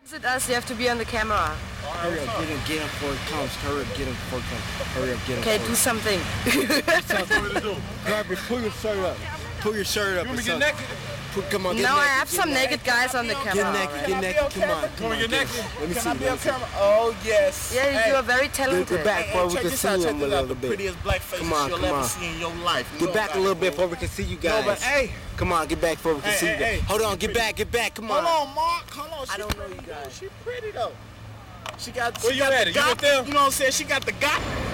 Is it us? You have to be on the camera. Hurry up, get him before it comes. Hurry up, get him before it comes. Hurry up, get him. Okay, do something. Grab it, pull your shirt up. Pull your shirt up. You want me to get naked? Come on, get No, naked. I have some naked guys on the camera. Get naked, come on. You want me to get naked? Let me see. Can I be on camera? Oh, yes. Yeah, you are very talented. Get back before we can see him a little The bit. prettiest black faces you'll ever see in your life. Get back a little bit before we can see you guys. No, but hey. Come on, get back before we can see you guys. Hold on, get back, come on. Hold on, Mark. Hold on. I don't know you guys. She pretty though. She got. Where you at? You with them? You know what I'm saying? She got the got.